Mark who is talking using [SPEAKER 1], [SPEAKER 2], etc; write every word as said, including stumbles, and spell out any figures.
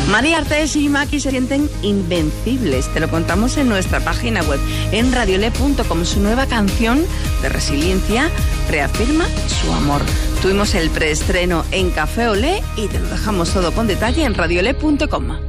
[SPEAKER 1] María Artés y Maki se sienten invencibles. Te lo contamos en nuestra página web, en radiole punto com. Su nueva canción de resiliencia reafirma su amor. Tuvimos el preestreno en Café Olé y te lo dejamos todo con detalle en radiole punto com.